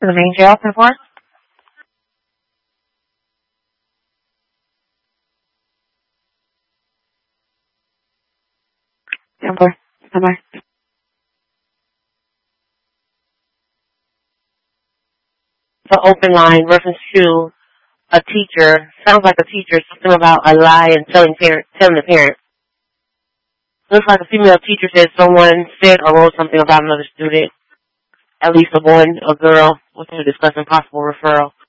The main jail for? Number. The open line reference to a teacher. Sounds like a teacher. Something about a lie and telling the parent. Looks like a female teacher said someone said or wrote something about another student. At least a boy, a girl, was discussing possible referral.